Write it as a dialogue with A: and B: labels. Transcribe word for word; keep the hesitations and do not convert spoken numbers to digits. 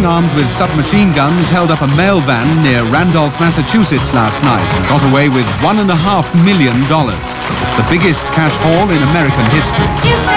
A: armed with submachine guns held up a mail van near Randolph, Massachusetts last night and got away with one and a half million dollars. It's the biggest cash haul in American history.